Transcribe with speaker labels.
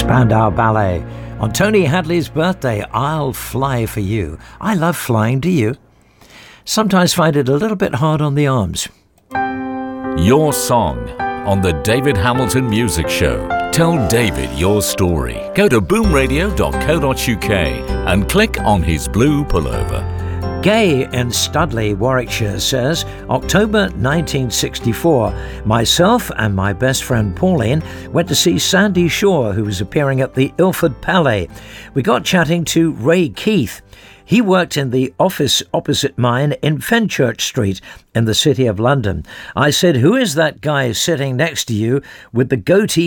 Speaker 1: Spandau Ballet. On Tony Hadley's birthday, I'll fly for you. I love flying, do you? Sometimes find it a little bit hard on the arms.
Speaker 2: Your song on the David Hamilton Music Show. Tell David your story. Go to boomradio.co.uk and click on his blue pullover.
Speaker 1: Gay in Studley, Warwickshire says, October 1964, myself and my best friend Pauline went to see Sandy Shaw, who was appearing at the Ilford Palais. We got chatting to Ray Keith. He worked in the office opposite mine in Fenchurch Street in the City of London. I said, "Who is that guy sitting next to you with the goatee